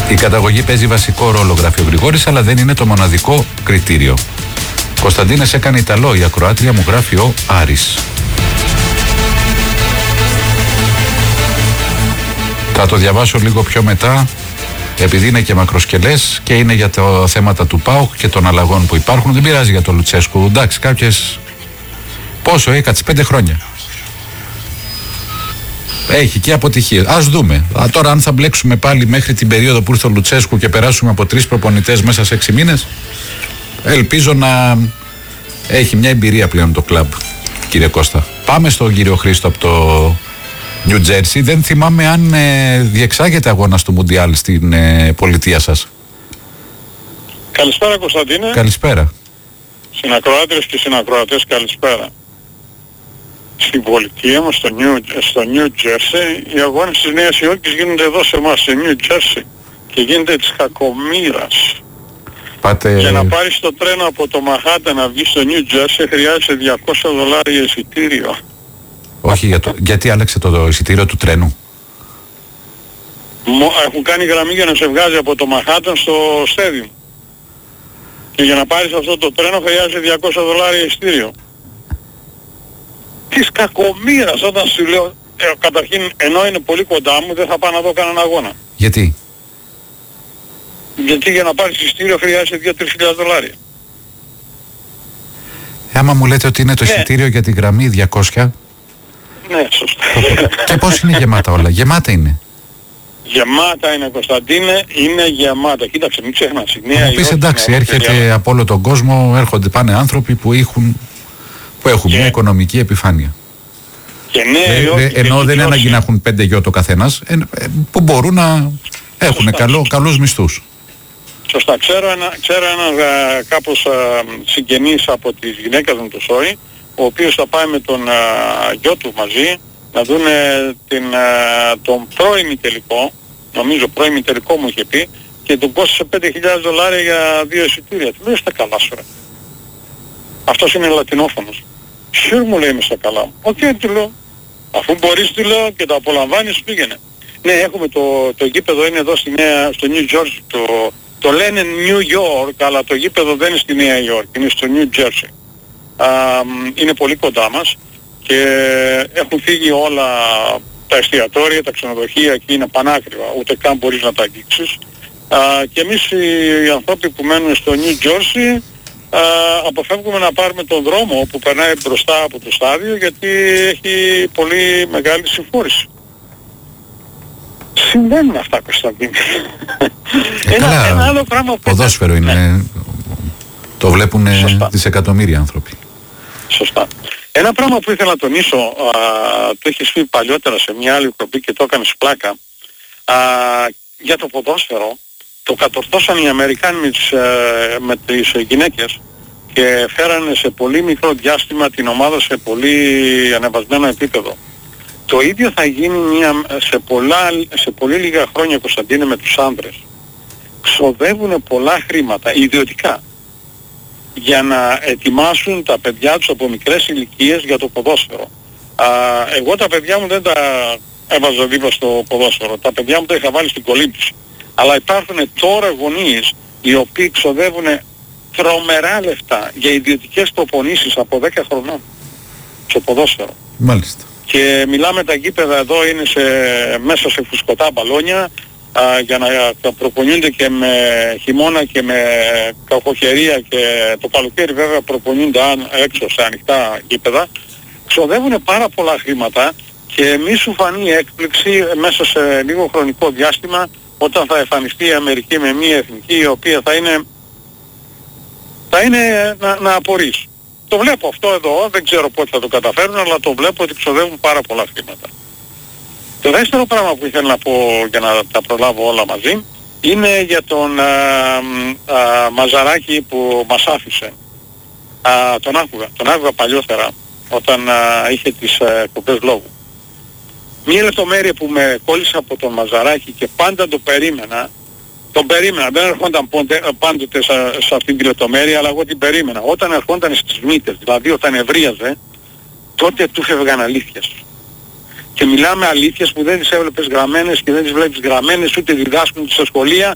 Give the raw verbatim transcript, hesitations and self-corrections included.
Η καταγωγή παίζει βασικό ρόλο, γράφει ο Γρηγόρης, αλλά δεν είναι το μοναδικό κριτήριο. Κωνσταντίνες, έκανε Ιταλό, η ακροάτρια μου, γράφει ο Άρης. Θα το διαβάσω λίγο πιο μετά, επειδή είναι και μακροσκελές και είναι για τα θέματα του ΠΑΟΚ και των αλλαγών που υπάρχουν. Δεν πειράζει για τον Λουτσέσκου. Εντάξει, κάποιες. Πόσο έκατσε, πέντε χρόνια. Έχει και αποτυχίες. Ας δούμε. Α, τώρα, αν θα μπλέξουμε πάλι μέχρι την περίοδο που ήρθε ο Λουτσέσκου και περάσουμε από τρεις προπονητές μέσα σε έξι μήνες, ελπίζω να έχει μια εμπειρία πλέον το κλαμπ, κύριε Κώστα. Πάμε στον κύριο Χρήστο από το Νιου Τζέρσι. Δεν θυμάμαι αν ε, διεξάγεται αγώνας του Μουντιάλ στην ε, πολιτεία σας. Καλησπέρα, Κωνσταντίνε. Καλησπέρα. Συνακροάτρες και συνακροατές, καλησπέρα. Στην πολιτεία μας, στο Νιου, στο Νιου Τζέρσι, οι αγώνες της Νέας Υόρκης γίνονται εδώ σε εμάς, στο Νιου Τζέρσι, και γίνεται της κακομοίρας. Πάτε... Για να πάρεις το τρένο από το Μαχάτα να βγεις στο Νιου Τζέρσι χρειάζεται διακόσια δολάρια εισιτήριο. Όχι, για το... γιατί άλλαξε το, το εισιτήριο του τρένου. Μο... Έχουν κάνει γραμμή για να σε βγάζει από το Μαχάταν στο στέδιο. Και για να πάρεις αυτό το τρένο χρειάζεται διακόσια δολάρια εισιτήριο. Της κακομοίρας, όταν σου λέω, ε, καταρχήν ενώ είναι πολύ κοντά μου δεν θα πάω να δω κανέναν αγώνα. Γιατί? Γιατί για να πάρεις εισιτήριο χρειάζεται δύο με τρεις χιλιάδες δολάρια. Ε, άμα μου λέτε ότι είναι το ναι. εισιτήριο για τη γραμμή διακόσια. Ναι, σωστά. Και πώς είναι γεμάτα όλα? Γεμάτα είναι. Γεμάτα είναι, Κωνσταντίνε, είναι γεμάτα. Κοίταξε, μην ξεχνάς. Η Νέα Υόρκη. Εντάξει, έρχεται παιδιά από όλο τον κόσμο, έρχονται, πάνε άνθρωποι που έχουν, που έχουν και μια οικονομική επιφάνεια. Και Νέα Υόρκη, ε, ενώ δεν είναι ανάγκη να έχουν πέντε γιώτο καθένας, ε, ε, που μπορούν να έχουν καλό, καλούς μισθούς. Σωστά. Ξέρω ένα, ξέρω ένα α, κάπως α, συγγενής από τις γυναίκες μου του Σόη, ο οποίος θα πάει με τον α, γιο του μαζί να δούνε την, α, τον πρώην τελικό, νομίζω πρώην τελικό μου είχε πει, και τον κόστησε πέντε χιλιάδες δολάρια για δύο εισιτήρια. Του λέω, στα καλά σου ρε. Αυτός είναι λατινόφωνος. Σιουρ μου λέει, είμαι στα καλά μου. Οκ, okay, του λέω. Αφού μπορείς, του λέω, και το απολαμβάνεις, πήγαινε. Ναι, έχουμε το, το γήπεδο είναι εδώ στη νέα, στο New Jersey, το, το λένε New York, αλλά το γήπεδο δεν είναι στη Νέα Υόρκη, είναι στο New Jersey. Α, είναι πολύ κοντά μας και έχουν φύγει όλα τα εστιατόρια, τα ξενοδοχεία, εκεί είναι πανάκριβα, ούτε καν μπορείς να τα αγγίξεις. Α, και εμείς οι ανθρώποι που μένουν στο New Jersey α, αποφεύγουμε να πάρουμε τον δρόμο που περνάει μπροστά από το στάδιο, γιατί έχει πολύ μεγάλη συμφόρηση. Συμβαίνουν αυτά, Κωνσταντίνε. Ε, ένα, καλά, ένα άλλο πράγμα που ποδόσφαιρο είναι, ναι. Το βλέπουν δισεκατομμύρια άνθρωποι. Σωστά. Ένα πράγμα που ήθελα να τονίσω, α, το έχεις πει παλιότερα σε μια άλλη εκπομπή και το έκανες πλάκα, α, για το ποδόσφαιρο, το κατορθώσαν οι Αμερικάνοι με τις, με τις γυναίκες και φέρανε σε πολύ μικρό διάστημα την ομάδα σε πολύ ανεβασμένο επίπεδο. Το ίδιο θα γίνει μια, σε, πολλά, σε πολύ λίγα χρόνια, Κωνσταντίνε, με τους άνδρες. Ξοδεύουν πολλά χρήματα, ιδιωτικά, για να ετοιμάσουν τα παιδιά τους από μικρές ηλικίες για το ποδόσφαιρο. Α, εγώ τα παιδιά μου δεν τα έβαζα δίπλα στο ποδόσφαιρο. Τα παιδιά μου τα είχα βάλει στην κολύμβηση. Αλλά υπάρχουν τώρα γονείς οι οποίοι ξοδεύουν τρομερά λεφτά για ιδιωτικές προπονήσεις από δέκα χρονών στο ποδόσφαιρο. Μάλιστα. Και μιλάμε, τα γήπεδα εδώ είναι σε, μέσα σε φουσκωτά μπαλόνια, α, για να προπονιούνται και με χειμώνα και με κακοχερία, και το καλοκαίρι βέβαια προπονιούνται έξω σε ανοιχτά γήπεδα. Ξοδεύουν πάρα πολλά χρήματα και μη σου φανεί έκπληξη μέσα σε λίγο χρονικό διάστημα όταν θα εμφανιστεί η Αμερική με μια εθνική η οποία θα είναι, θα είναι να, να απορείς. Το βλέπω αυτό εδώ, δεν ξέρω πότε θα το καταφέρουν, αλλά το βλέπω ότι ξοδεύουν πάρα πολλά χρήματα. Το δεύτερο πράγμα που ήθελα να πω για να τα προλάβω όλα μαζί είναι για τον α, α, Μαζαράκη που μας άφησε. Α, τον άκουγα, τον άκουγα παλιότερα όταν α, είχε τις εκπομπές λόγου. Μία λεπτομέρεια που με κόλλησε από τον Μαζαράκη και πάντα το περίμενα, τον περίμενα, δεν ερχόταν πάντοτε σε αυτήν την λεπτομέρεια, αλλά εγώ την περίμενα. Όταν ερχόταν στις μύτες, δηλαδή όταν ευρίαζε, τότε του φεύγαν αλήθειες. Και μιλάμε αλήθειες που δεν τις έβλεπες γραμμένες και δεν τις βλέπεις γραμμένες, ούτε διδάσκουν στα σχολεία,